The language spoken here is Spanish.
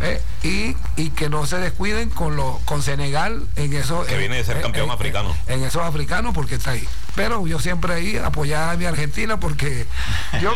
Y que no se descuiden con Senegal en eso. Que viene de ser campeón africano. En esos africanos, porque está ahí. Pero yo siempre ahí apoyaba a mi Argentina, porque yo